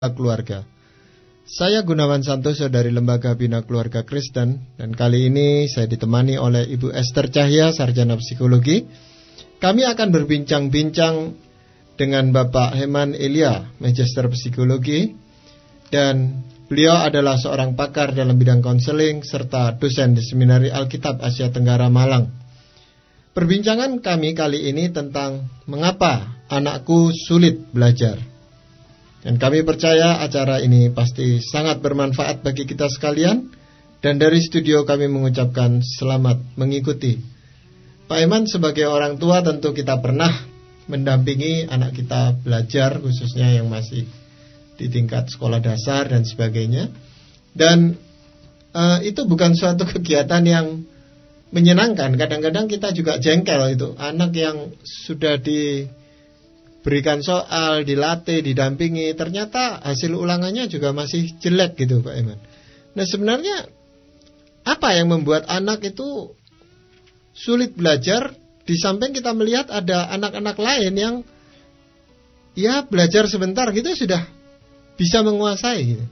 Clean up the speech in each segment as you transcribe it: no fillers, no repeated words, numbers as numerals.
keluarga. Saya Gunawan Santoso dari Lembaga Bina Keluarga Kristen, dan kali ini saya ditemani oleh Ibu Esther Cahya, Sarjana Psikologi. Kami akan berbincang-bincang dengan Bapak Heman Elia, Magister Psikologi, dan beliau adalah seorang pakar dalam bidang konseling serta dosen di Seminari Alkitab Asia Tenggara Malang. Perbincangan kami kali ini tentang mengapa anakku sulit belajar. Dan kami percaya acara ini pasti sangat bermanfaat bagi kita sekalian. Dan dari studio kami mengucapkan selamat mengikuti. Pak Eman, sebagai orang tua tentu kita pernah mendampingi anak kita belajar, khususnya yang masih di tingkat sekolah dasar dan sebagainya. Dan itu bukan suatu kegiatan yang menyenangkan. Kadang-kadang kita juga jengkel itu. Anak yang sudah diberikan soal, dilatih, didampingi, ternyata hasil ulangannya juga masih jelek gitu, Pak Eman. Nah, sebenarnya apa yang membuat anak itu sulit belajar, di samping kita melihat ada anak-anak lain yang ya belajar sebentar gitu sudah bisa menguasai gitu.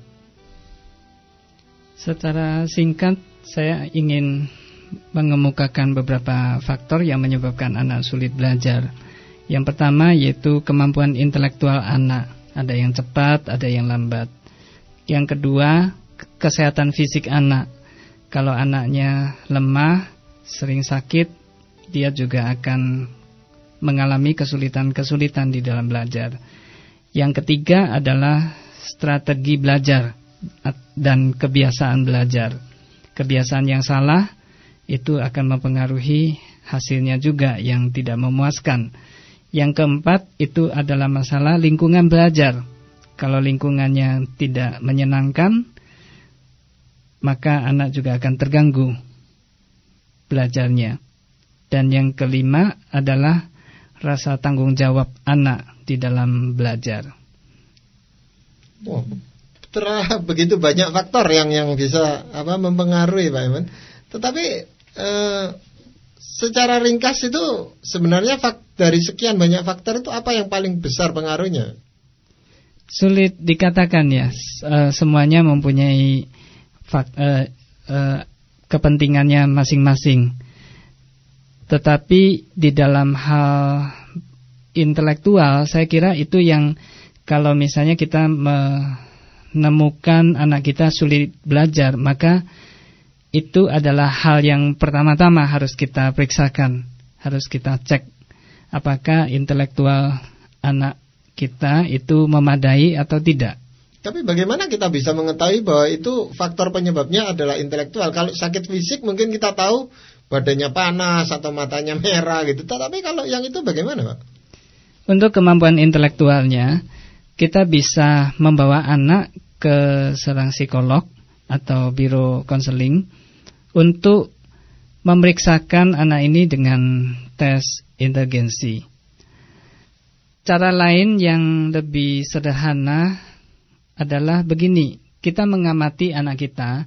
Secara singkat saya ingin mengemukakan beberapa faktor yang menyebabkan anak sulit belajar. Yang pertama yaitu kemampuan intelektual anak. Ada yang cepat, ada yang lambat. Yang kedua, kesehatan fisik anak. Kalau anaknya lemah, sering sakit, dia juga akan mengalami kesulitan-kesulitan di dalam belajar. Yang ketiga adalah strategi belajar dan kebiasaan belajar. Kebiasaan yang salah itu akan mempengaruhi hasilnya juga yang tidak memuaskan. Yang keempat itu adalah masalah lingkungan belajar. Kalau lingkungannya tidak menyenangkan, maka anak juga akan terganggu belajarnya. Dan yang kelima adalah rasa tanggung jawab anak di dalam belajar. Wow, begitu banyak faktor yang bisa mempengaruhi, Pak Eman. Tetapi secara ringkas itu sebenarnya dari sekian banyak faktor itu apa yang paling besar pengaruhnya? Sulit dikatakan ya. Semuanya mempunyai kepentingannya masing-masing. Tetapi di dalam hal intelektual, saya kira itu yang kalau misalnya kita menemukan anak kita sulit belajar, maka itu adalah hal yang pertama-tama harus kita periksakan, harus kita cek apakah intelektual anak kita itu memadai atau tidak. Tapi bagaimana kita bisa mengetahui bahwa itu faktor penyebabnya adalah intelektual? Kalau sakit fisik mungkin kita tahu badannya panas atau matanya merah gitu. Tapi kalau yang itu bagaimana, Pak? Untuk kemampuan intelektualnya, kita bisa membawa anak ke seorang psikolog atau biro konseling untuk memeriksakan anak ini dengan tes inteligensi. Cara lain yang lebih sederhana adalah begini, kita mengamati anak kita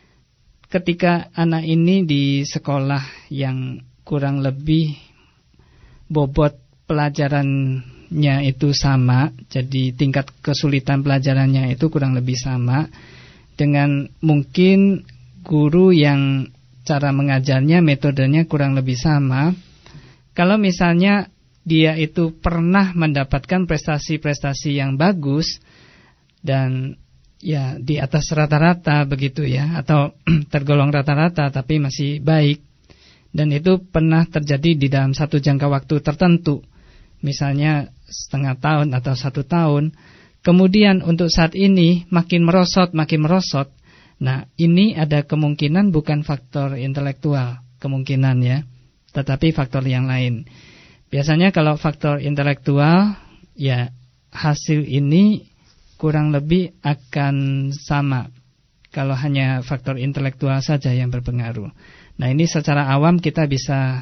ketika anak ini di sekolah yang kurang lebih bobot pelajarannya itu sama, jadi tingkat kesulitan pelajarannya itu kurang lebih sama, dengan mungkin guru yang cara mengajarnya, metodenya kurang lebih sama. Kalau misalnya dia itu pernah mendapatkan prestasi-prestasi yang bagus dan ya di atas rata-rata begitu ya, atau tergolong rata-rata tapi masih baik, dan itu pernah terjadi di dalam satu jangka waktu tertentu, misalnya setengah tahun atau 1 tahun, kemudian untuk saat ini makin merosot. Nah, ini ada kemungkinan bukan faktor intelektual, kemungkinan ya, tetapi faktor yang lain. Biasanya kalau faktor intelektual, ya hasil ini kurang lebih akan sama kalau hanya faktor intelektual saja yang berpengaruh. Nah, ini secara awam kita bisa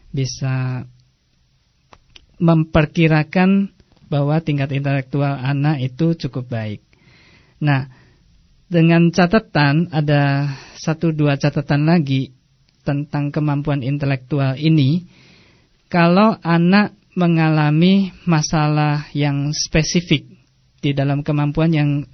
memperkirakan bahwa tingkat intelektual anak itu cukup baik. Nah, dengan catatan, ada 1-2 catatan lagi tentang kemampuan intelektual ini. Kalau anak mengalami masalah yang spesifik di dalam kemampuan yang